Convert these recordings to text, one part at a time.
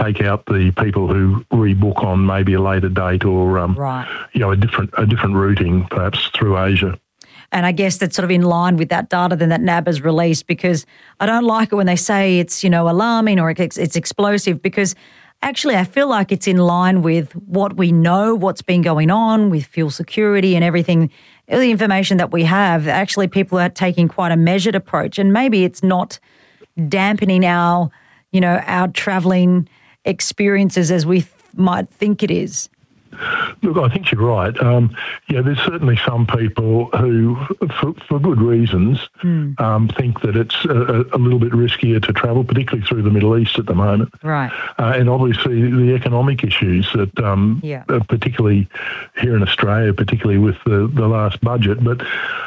take out the people who rebook on maybe a later date or Right. a different routing perhaps through Asia. And I guess that's sort of in line with that data then that NAB has released, because I don't like it when they say it's, alarming or it's explosive, because actually I feel like it's in line with what we know, what's been going on with fuel security and everything, the information that we have. Actually, people are taking quite a measured approach, and maybe it's not dampening our travelling experiences as we might think it is. Look, I think you're right. There's certainly some people who, for good reasons, think that it's a little bit riskier to travel, particularly through the Middle East at the moment. Right. And obviously the economic issues that, particularly here in Australia, particularly with the last budget. But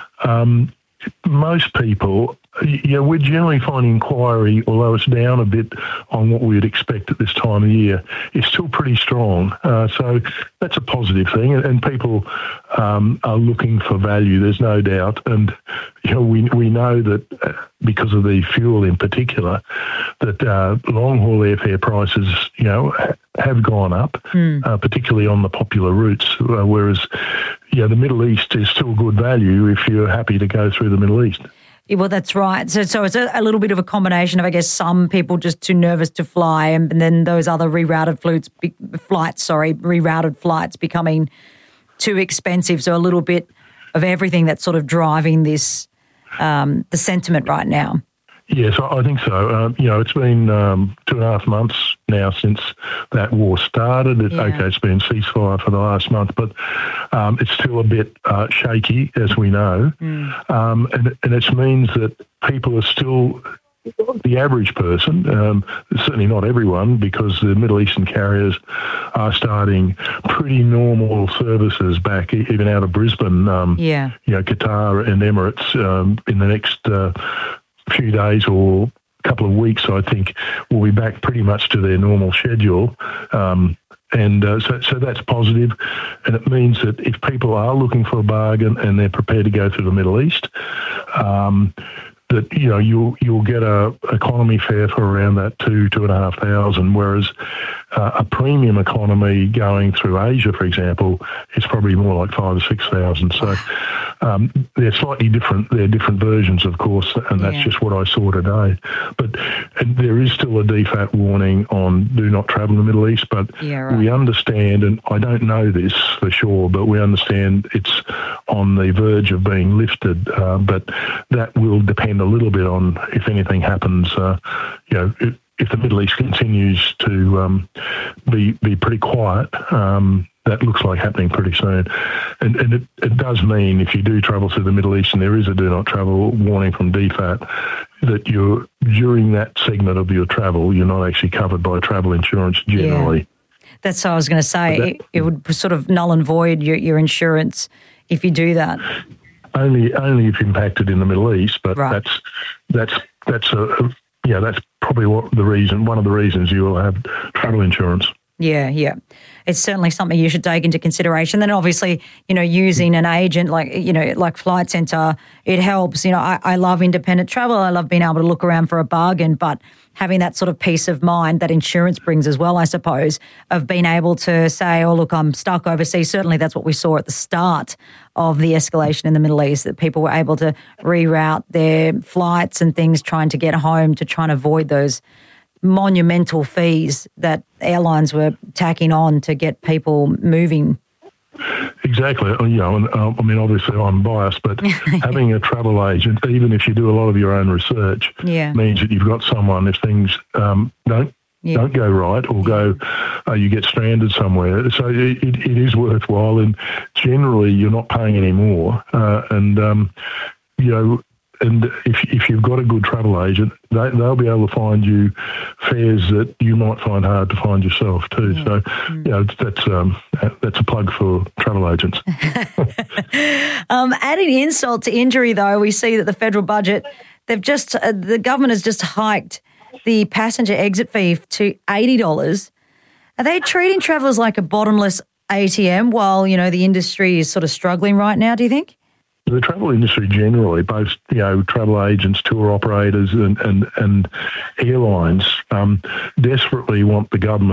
most people, we're generally finding inquiry, although it's down a bit on what we would expect at this time of year, is still pretty strong. So that's a positive thing, and people are looking for value, there's no doubt. And we know that because of the fuel in particular, that long-haul airfare prices, have gone up, particularly on the popular routes, whereas the Middle East is still good value if you're happy to go through the Middle East. Yeah, well, that's right. So it's a little bit of a combination of, I guess, some people just too nervous to fly, and then those other rerouted flights becoming too expensive. So a little bit of everything that's sort of driving this, the sentiment right now. Yes, I think so. It's been 2.5 months now since that war started. It's been ceasefire for the last month, but it's still a bit shaky, as we know. And it means that people are still, the average person, certainly not everyone, because the Middle Eastern carriers are starting pretty normal services back, even out of Brisbane, Qatar and Emirates in the next few days or couple of weeks, I think, will be back pretty much to their normal schedule. So that's positive. And it means that if people are looking for a bargain and they're prepared to go through the Middle East, that you'll get a economy fare for around that $2,500, whereas a premium economy going through Asia, for example, is probably more like $5,000 or $6,000. So they're slightly different. They're different versions, of course, and that's just what I saw today. But there is still a DFAT warning on do not travel in the Middle East. But we understand, and I don't know this for sure, but we understand it's on the verge of being lifted. But that will depend a little bit on if anything happens. If the Middle East continues to be pretty quiet, that looks like happening pretty soon. And it does mean if you do travel through the Middle East and there is a do not travel warning from DFAT, that during that segment of your travel, you're not actually covered by travel insurance generally. Yeah. That's what I was going to say. It would sort of null and void your insurance if you do that. Only if impacted in the Middle East, but that's probably one of the reasons you will have travel insurance. Yeah. It's certainly something you should take into consideration. Then obviously, using an agent like Flight Centre, it helps. I love independent travel. I love being able to look around for a bargain, but having that sort of peace of mind that insurance brings as well, I suppose, of being able to say, oh, look, I'm stuck overseas. Certainly that's what we saw at the start of the escalation in the Middle East, that people were able to reroute their flights and things trying to get home to try and avoid those monumental fees that airlines were tacking on to get people moving. Exactly. Obviously I'm biased, but having a travel agent, even if you do a lot of your own research, means that you've got someone if things don't go right or you get stranded somewhere. So it is worthwhile, and generally you're not paying any more. And if you've got a good travel agent, they'll be able to find you fares that you might find hard to find yourself too. Yeah. So, that's a plug for travel agents. Adding insult to injury, though, we see that the federal budget, the government has just hiked the passenger exit fee to $80. Are they treating travellers like a bottomless ATM while, the industry is sort of struggling right now, do you think? The travel industry generally, both travel agents, tour operators, and airlines, desperately want the government